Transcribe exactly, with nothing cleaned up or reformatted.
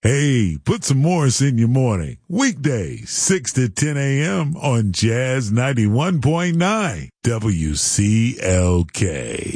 Hey, put some Morris in your morning. Weekdays, six to ten a.m. on Jazz ninety-one point nine W C L K.